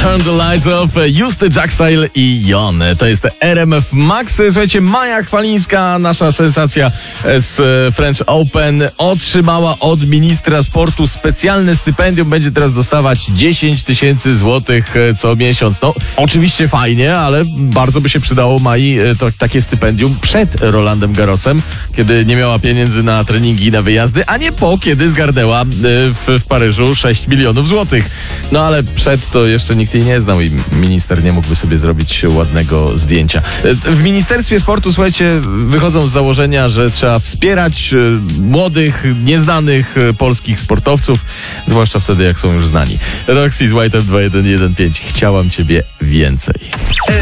Turn the Lights Off, Justy Jackstyle i Jon. To jest RMF Max. Słuchajcie, Maja Chwalińska, nasza sensacja z French Open, otrzymała od ministra sportu specjalne stypendium. Będzie teraz dostawać 10 000 złotych co miesiąc. No, oczywiście fajnie, ale bardzo by się przydało Mai takie stypendium przed Rolandem Garrosem, kiedy nie miała pieniędzy na treningi i na wyjazdy, a nie po, kiedy zgarnęła w Paryżu 6 milionów złotych. No ale przed to jeszcze nikt jej nie znał i minister nie mógłby sobie zrobić ładnego zdjęcia. W Ministerstwie Sportu, słuchajcie, wychodzą z założenia, że trzeba wspierać młodych, nieznanych polskich sportowców, zwłaszcza wtedy, jak są już znani. Roxy z White F 2115. Chciałam ciebie więcej.